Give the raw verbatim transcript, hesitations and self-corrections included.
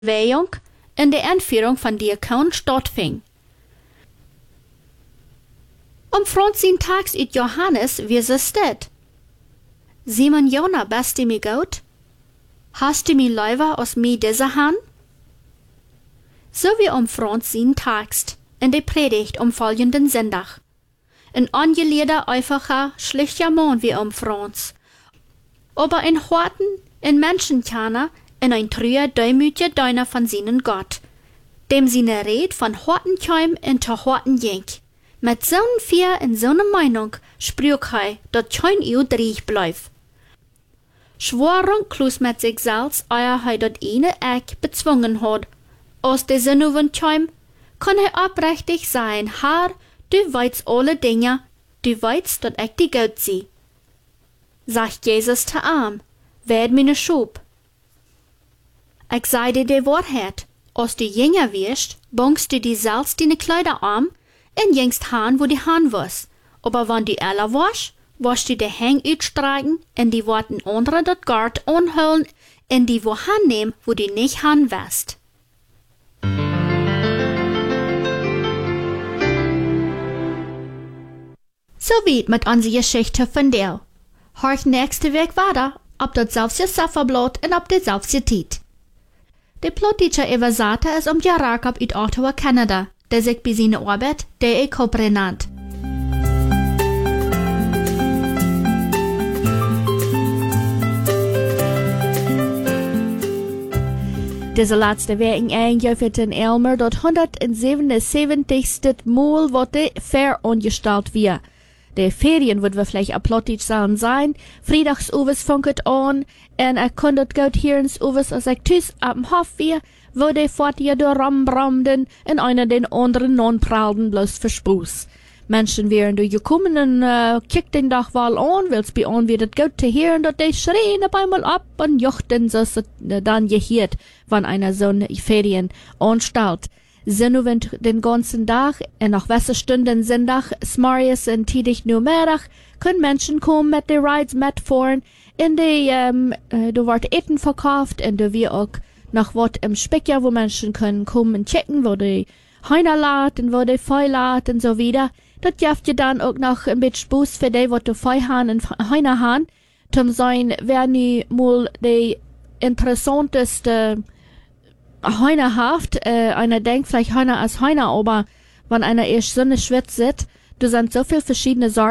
Weihung in der Einführung von Diakon stattfing. Um Franzin tags ut Johannes wie sie steht. Simon Jona, bist du mir gut? Hast du mir Leiber aus mir diese Han? So wie um Franzin tagst in der Predigt um folgenden Sonntag. Ein angeleder, einfacher, schlichter Mann wie um Franz. Aber ein harten, ein Menschenkenner, in ein trüher, demütiger Diener von seinen Gott, dem seine Red von harten Keim in zu harten Jenk. Mit so'n Vier in so'ne Meinung sprüch hei, dat kein Eul dreig bleif. Schworen klus mit sich selbst, eier hei dat eine Eck bezwungen hat. Aus de Sinnungen Keim kann hei oprechtig sein, Herr, du weißt alle Dinge, du weißt, dat ich die Gott sie. Sagt Jesus zu ihm, werd meine Schub. Ich sei dir die Wahrheit, als du jünger wirst, bongst du dir selbst deine Kleider an, en jengst han wo die han was. Aber wenn du älter warst, wirst du die Hang uitstreiken en die worten andere dat Gart anholen en die wo han nehmen, wo du nicht han warst. So weit mit unserer Geschichte von dir. Horch nächste Weg weiter, ob das selbst Safferblatt und ob das selbst Tiet. Der Plottische Evasator ist um Jarakab uit Ottawa, Kanada, der sich bei seiner Arbeit der Ekopre nannt. Diese letzte Woche eingeführt in Elmer, dort hundertsiebenundsiebzigste Mal wurde fair angestellt wird. Die Ferien wird wir vielleicht ein Plottisch sein sein. Freitags uwes funket an, en ich kann dort gut hier ins uwes, als ich tüs ab dem Hof wir, wo die Fortier durch Rambramden en einer den anderen non-pralden bloß verspuß. Menschen wären du gekommen und äh, kick den Dach mal an, willst bei an wird gut zu hören, dat die schreien auf einmal ab und jochten so äh, dann gehört, wann einer so eine Ferien anstellt. Sinnuvend den ganzen Tag, en nach wesse Stunden Sonntag, Smarius en tidig nur Mittag, können Menschen kommen mit den Rides mitfahren, in die, ähm, äh, du wird Eten verkauft, und du wir auch noch wat im Speckjahr, wo Menschen können kommen und checken, wo die Heiner laden, wo die Feu laden, und so wieder. Das jaft je dann auch noch ein bisschen Buß für die, wat du Feu haben und Heiner haben, zum sein, wer nie mal die interessanteste Heiner haft, äh, einer denkt vielleicht Heiner als Heiner, aber wenn einer erst so eine Schwitz sitzt, du sind so viel verschiedene Sorten